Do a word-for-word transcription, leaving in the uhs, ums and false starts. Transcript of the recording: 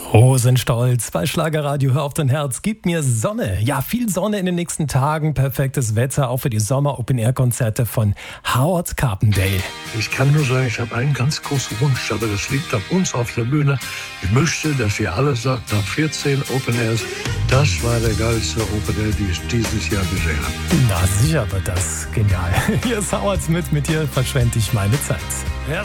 Rosenstolz bei Schlagerradio, hör auf dein Herz, gib mir Sonne. Ja, viel Sonne in den nächsten Tagen, perfektes Wetter, auch für die Sommer-Open-Air-Konzerte von Howard Carpendale. Ich kann nur sagen, ich habe einen ganz großen Wunsch, aber das liegt an uns auf der Bühne. Ich möchte, dass ihr alle sagt, nach vierzehn Open Airs, das war der geilste Open Air, den ich dieses Jahr gesehen habe. Na sicher wird das genial. Hier ist Howard Smith, mit dir verschwende ich meine Zeit. Ja.